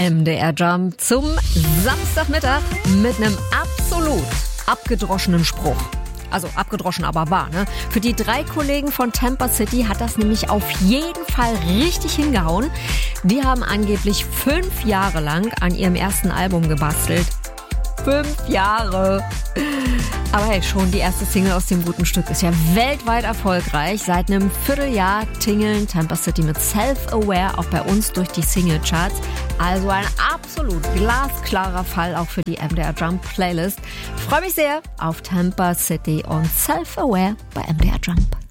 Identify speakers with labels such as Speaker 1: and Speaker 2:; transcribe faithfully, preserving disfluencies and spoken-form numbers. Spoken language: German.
Speaker 1: M D R Jump zum Samstagmittag mit einem absolut abgedroschenen Spruch. Also abgedroschen, aber wahr, ne? Für die drei Kollegen von Tampa City hat das nämlich auf jeden Fall richtig hingehauen. Die haben angeblich fünf Jahre lang an ihrem ersten Album gebastelt. Fünf Jahre. Aber hey, schon die erste Single aus dem guten Stück ist ja weltweit erfolgreich. Seit einem Vierteljahr tingeln Tampa City mit Self-Aware auch bei uns durch die Singlecharts. Also ein absolut glasklarer Fall auch für die M D R Jump Playlist. Freue mich sehr auf Tampa City und Self-Aware bei M D R Jump.